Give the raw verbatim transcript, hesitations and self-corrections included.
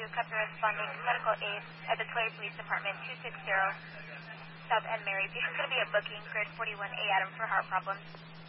Copy responding to medical aid at the Tulare Police Department, two six zero South End Mary. Patient's going to be at booking, grid forty-one A, Adam, for heart problems.